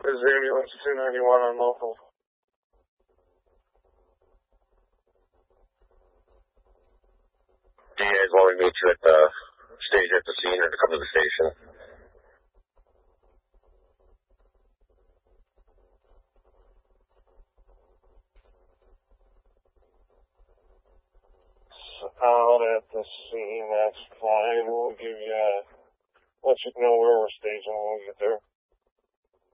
This is ambulance 291 on local. Do you guys want me to meet you at the station at the scene or to come to the station? Out at the scene, that's fine. We'll give you, let you know where we're staging when we get there.